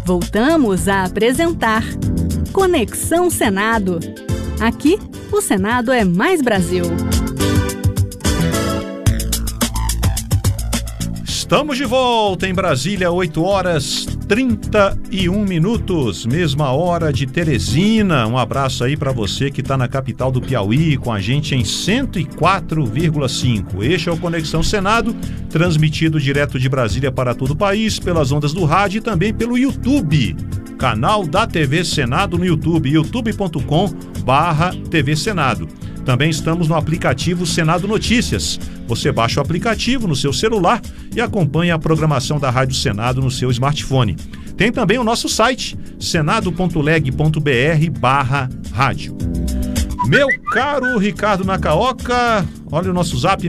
Voltamos a apresentar Conexão Senado. Aqui, o Senado é mais Brasil. Estamos de volta em Brasília, 8h31, mesma hora de Teresina. Um abraço aí para você que está na capital do Piauí, com a gente em 104,5. Este é o Conexão Senado, transmitido direto de Brasília para todo o país, pelas ondas do rádio e também pelo YouTube. Canal da TV Senado no YouTube, youtube.com/TV Senado. Também estamos no aplicativo Senado Notícias. Você baixa o aplicativo no seu celular e acompanha a programação da Rádio Senado no seu smartphone. Tem também o nosso site, senado.leg.br/rádio. Meu caro Ricardo Nacaoca, olha o nosso zap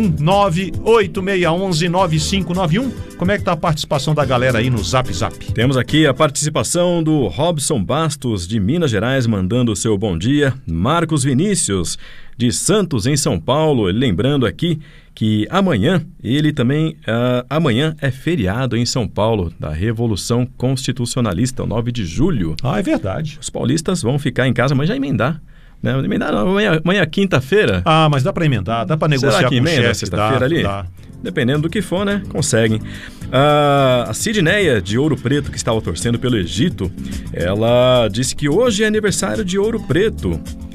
61986119591. Como é que tá a participação da galera aí no Zap Zap? Temos aqui a participação do Robson Bastos, de Minas Gerais, mandando o seu bom dia. Marcos Vinícius, de Santos, em São Paulo, lembrando aqui que amanhã é feriado em São Paulo, da Revolução Constitucionalista, 9 de julho. Ah, é verdade. Os paulistas vão ficar em casa, mas já emendar. Não, emendar não, amanhã é quinta-feira. Ah, mas dá para emendar, dá para negociar com o chefe. Sexta-feira ali? Dá. Dependendo do que for, né? Conseguem. A Sidneia, de Ouro Preto, que estava torcendo pelo Egito, ela disse que hoje é aniversário de Ouro Preto.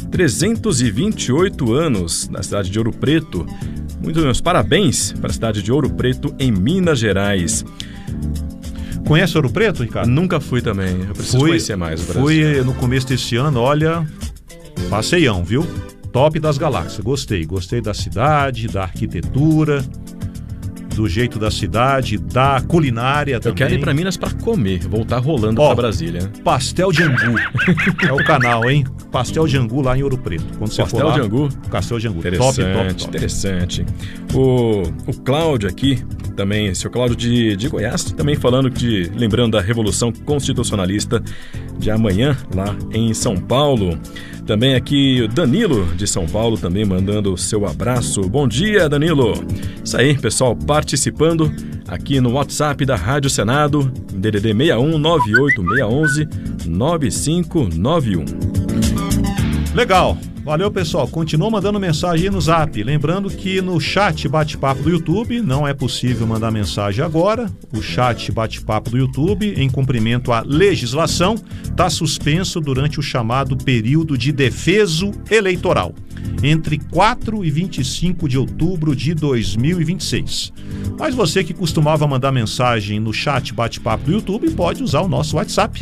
328 anos na cidade de Ouro Preto. Muitos meus parabéns para a cidade de Ouro Preto, em Minas Gerais. Conhece Ouro Preto, Ricardo? Nunca fui também. Eu preciso conhecer mais o Brasil. Fui no começo desse ano, olha... Passeião, viu? Top das galáxias. Gostei da cidade, da arquitetura, do jeito da cidade, da culinária também. Eu quero ir para Minas para comer, voltar rolando para Brasília. Pastel de angu. É o canal, hein? Pastel de angu lá em Ouro Preto. Quando você for lá, Pastel de angu. Top. Interessante. O Cláudio aqui, também, seu Cláudio de Goiás, também lembrando da Revolução Constitucionalista de amanhã, lá em São Paulo. Também aqui o Danilo, de São Paulo, também mandando o seu abraço. Bom dia, Danilo. Isso aí, pessoal, participando aqui no WhatsApp da Rádio Senado, DDD 61 98611 9591. Legal. Valeu, pessoal. Continua mandando mensagem aí no Zap. Lembrando que no chat bate-papo do YouTube não é possível mandar mensagem agora. O chat bate-papo do YouTube, em cumprimento à legislação, está suspenso durante o chamado período de defeso eleitoral, entre 4 e 25 de outubro de 2026. Mas você que costumava mandar mensagem no chat bate-papo do YouTube pode usar o nosso WhatsApp,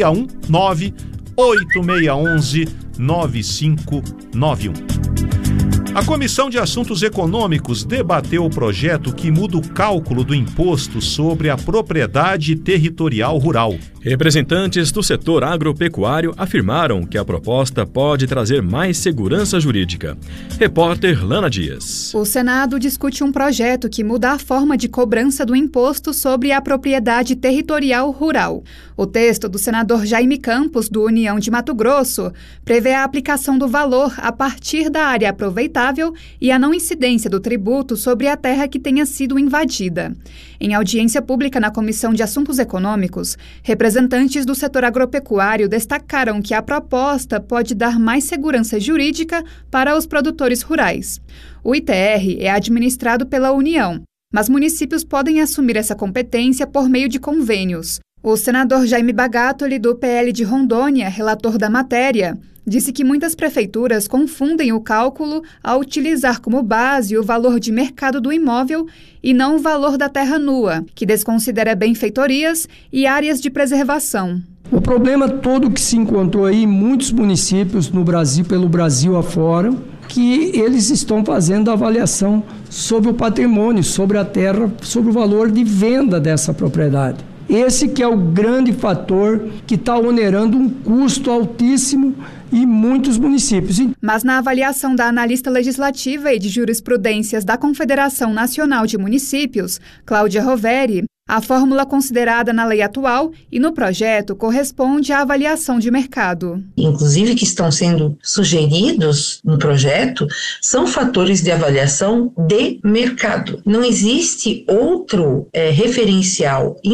61986119591. A Comissão de Assuntos Econômicos debateu o projeto que muda o cálculo do imposto sobre a propriedade territorial rural. Representantes do setor agropecuário afirmaram que a proposta pode trazer mais segurança jurídica. Repórter Lana Dias. O Senado discute um projeto que muda a forma de cobrança do imposto sobre a propriedade territorial rural. O texto do senador Jaime Campos, do União de Mato Grosso, prevê a aplicação do valor a partir da área aproveitável e a não incidência do tributo sobre a terra que tenha sido invadida. Em audiência pública na Comissão de Assuntos Econômicos, representantes do setor agropecuário destacaram que a proposta pode dar mais segurança jurídica para os produtores rurais. O ITR é administrado pela União, mas municípios podem assumir essa competência por meio de convênios. O senador Jaime Bagatoli, do PL de Rondônia, relator da matéria, disse que muitas prefeituras confundem o cálculo ao utilizar como base o valor de mercado do imóvel e não o valor da terra nua, que desconsidera benfeitorias e áreas de preservação. O problema todo que se encontrou aí em muitos municípios no Brasil, pelo Brasil afora, que eles estão fazendo a avaliação sobre o patrimônio, sobre a terra, sobre o valor de venda dessa propriedade. Esse que é o grande fator que está onerando um custo altíssimo em muitos municípios. Mas na avaliação da analista legislativa e de jurisprudências da Confederação Nacional de Municípios, Cláudia Roveri, a fórmula considerada na lei atual e no projeto corresponde à avaliação de mercado. Inclusive, que estão sendo sugeridos no projeto são fatores de avaliação de mercado. Não existe outro referencial